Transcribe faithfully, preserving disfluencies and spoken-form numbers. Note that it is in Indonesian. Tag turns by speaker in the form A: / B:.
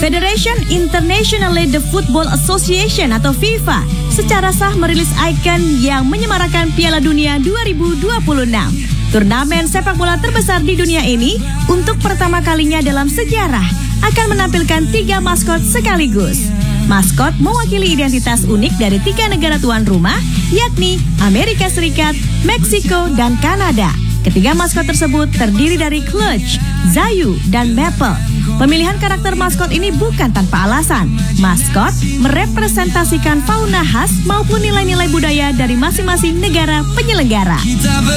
A: Federation Internationale de Football Association atau FIFA secara sah merilis ikon yang menyemarakan Piala Dunia dua ribu dua puluh enam. Turnamen sepak bola terbesar di dunia ini untuk pertama kalinya dalam sejarah akan menampilkan tiga maskot sekaligus. Maskot mewakili identitas unik dari tiga negara tuan rumah, yakni Amerika Serikat, Meksiko, dan Kanada. Ketiga maskot tersebut terdiri dari Clutch, Zayu, dan Maple. Pemilihan karakter maskot ini bukan tanpa alasan. Maskot merepresentasikan fauna khas maupun nilai-nilai budaya dari masing-masing negara penyelenggara.